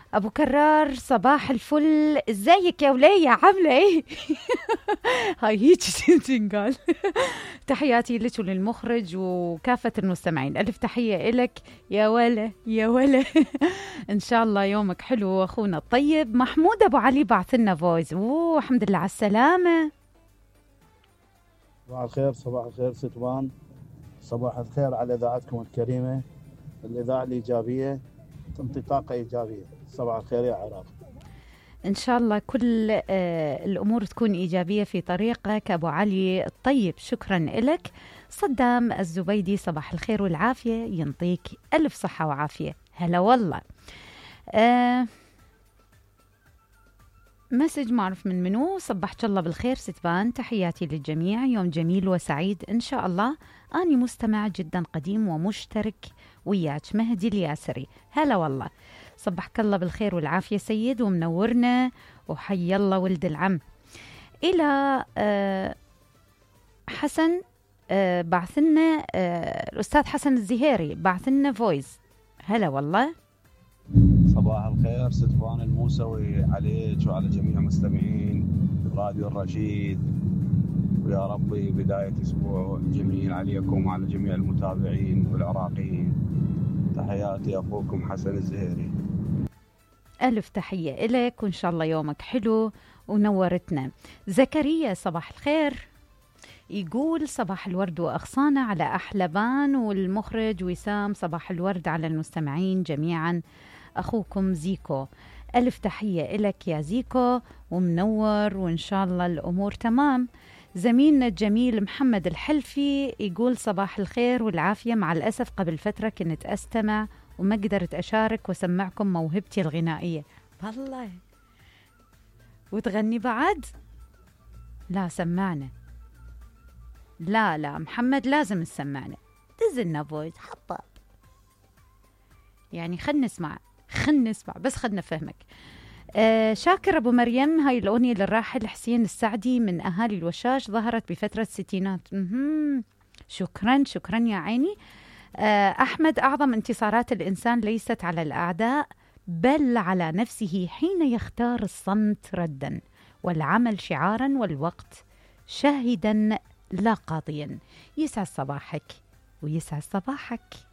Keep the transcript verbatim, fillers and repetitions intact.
ابو كرار صباح الفل، ازيك يا ولية عامله ايه؟ هاي هيك تنقال. تحياتي لك وللمخرج وكافة المستمعين، الف تحية إلك يا ولا يا ولا. ان شاء الله يومك حلو اخونا الطيب. محمود ابو علي بعث لنا فويس. اوه الحمد لله على السلامة. صباح الخير، صباح الخير ستوان، صباح الخير على اذاعتكم الكريمه، الاذاعه الايجابيه تنطي طاقه ايجابيه. صباح الخير يا عراق. إن شاء الله كل آه الأمور تكون إيجابية في طريقك أبو علي الطيب. شكرا لك. صدام الزبيدي صباح الخير والعافية، ينطيك ألف صحة وعافية. هلا والله. آه مسج ما أعرف من منو. صبحت الله بالخير ستبان، تحياتي للجميع، يوم جميل وسعيد إن شاء الله. أني مستمع جدا قديم ومشترك وياك، مهدي الياسري. هلا والله. صبحك الله بالخير والعافية سيد، ومنورنا، وحي الله ولد العم. إلى آه حسن آه بعثنا آه الأستاذ حسن الزهيري بعثنا فويس. هلا والله. صباح الخير ستفان الموسوي عليك وعلى جميع مستمعين راديو الرشيد، ويا ربي بداية أسبوع جميل عليكم وعلى جميع المتابعين والعراقيين. تحياتي أخوكم حسن الزهيري. ألف تحية إليك، وإن شاء الله يومك حلو ونورتنا. زكريا صباح الخير، يقول صباح الورد وأغصانة على أحلبان والمخرج وسام. صباح الورد على المستمعين جميعا. أخوكم زيكو. ألف تحية إلك يا زيكو، ومنور وإن شاء الله الأمور تمام. زميلنا الجميل محمد الحلفي يقول صباح الخير والعافية. مع الأسف قبل فترة كنت أستمع وما قدرت أشارك وسمعكم موهبتي الغنائية. والله وتغني بعد؟ لا سمعنا. لا لا محمد لازم تسمعنا، تزلنا فويس حطاب يعني. خلنا نسمع خلنا نسمع بس خلنا نفهمك. آه شاكر أبو مريم، هاي الأغنية للراحل حسين السعدي من أهالي الوشاش، ظهرت بفترة الستينات. شكرا شكرا يا عيني. آه أحمد، أعظم انتصارات الإنسان ليست على الأعداء بل على نفسه حين يختار الصمت ردا والعمل شعارا والوقت شاهدا لا قاضيا. يسعد صباحك ويسعد صباحك.